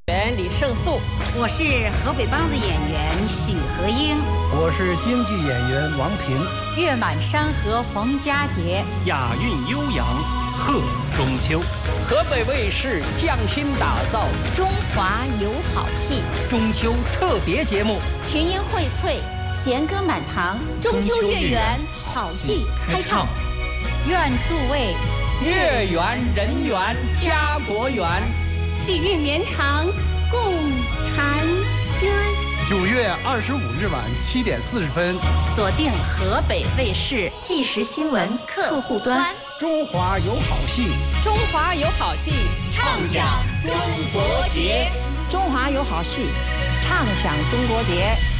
员李胜素， 我是河北梆子演员许和英， 我是京剧演员王平。 月满山河冯佳杰， 雅韵悠扬贺中秋。 河北卫视匠心打造中华有好戏中秋特别节目， 群英荟萃，弦歌满堂， 中秋月圆，好戏开唱。 愿诸位月圆人圆家国圆， 喜运绵长共婵娟。 9月25日晚7点40分， 锁定河北卫视即时新闻客户端。 中华有好戏， 中华有好戏， 畅享中国节。 中华有好戏，畅享中国节。